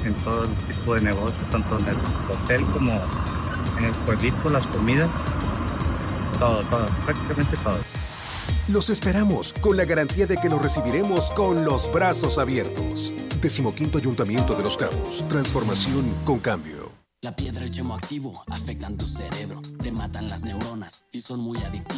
en todo tipo de negocio, tanto en el hotel como en el pueblito, las comidas, todo, prácticamente todo. Los esperamos con la garantía de que los recibiremos con los brazos abiertos. 15º Ayuntamiento de Los Cabos. Transformación con cambio. La piedra y el yemo activo afectan tu cerebro, te matan las neuronas y son muy adictivos.